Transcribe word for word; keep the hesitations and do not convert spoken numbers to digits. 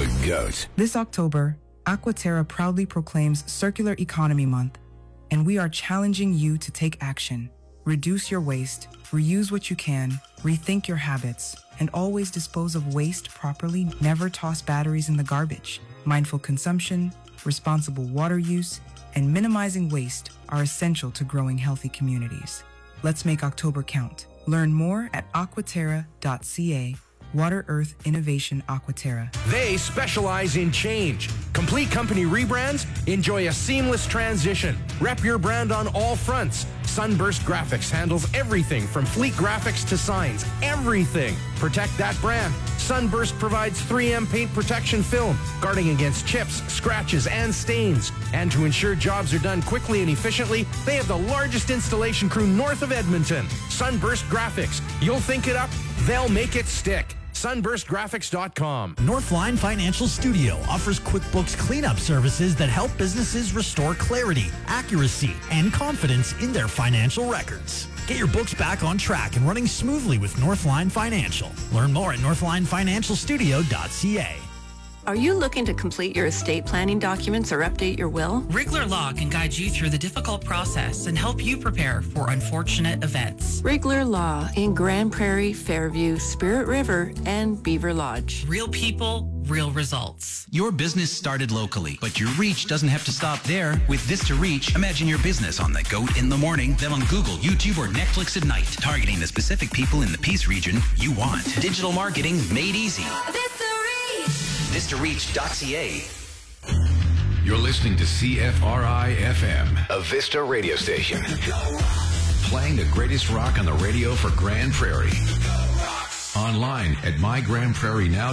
The GOAT. This October, Aquaterra proudly proclaims Circular Economy Month, and we are challenging you to take action. Reduce your waste, reuse what you can, rethink your habits, and always dispose of waste properly. Never toss batteries in the garbage. Mindful consumption, responsible water use, and minimizing waste are essential to growing healthy communities. Let's make October count. Learn more at aquaterra dot c a. Water Earth Innovation Aquaterra. They specialize in change. Complete company rebrands? Enjoy a seamless transition. Rep your brand on all fronts. Sunburst Graphics handles everything from fleet graphics to signs. Everything. Protect that brand. Sunburst provides three M paint protection film, guarding against chips, scratches, and stains. And to ensure jobs are done quickly and efficiently, they have the largest installation crew north of Edmonton. Sunburst Graphics. You'll think it up, they'll make it stick. sunburst graphics dot com. Northline Financial Studio offers QuickBooks cleanup services that help businesses restore clarity, accuracy, and confidence in their financial records. Get your books back on track and running smoothly with Northline Financial. Learn more at northline financial studio dot c a. Are you looking to complete your estate planning documents or update your will? Rigler Law can guide you through the difficult process and help you prepare for unfortunate events. Rigler Law in Grand Prairie, Fairview, Spirit River, and Beaver Lodge. Real people, real results. Your business started locally, but your reach doesn't have to stop there. With Vista Reach, imagine your business on the GOAT in the morning, then on Google, YouTube, or Netflix at night, targeting the specific people in the Peace region you want. Digital marketing made easy. vista reach dot c a. You're listening to C F R I F M, a Vista radio station. Playing the greatest rock on the radio for Grand Prairie. Online at my grand prairie now